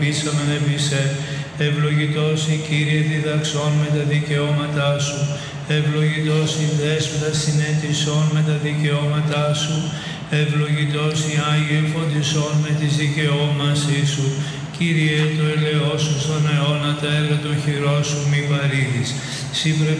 Πείσαμεν επίσε, ευλογητός η Κύριε διδαξών με τα δικαιώματά σου, ευλογητός η Δέσποινα συνέτησών με τα δικαιώματά σου, ευλογητός η Άγιε φωτισών με τις δικαιώμασή σου. Κύριε, το ελαιός σου στον αιώνα τα έργα των χειρών σου μη παρήδεις.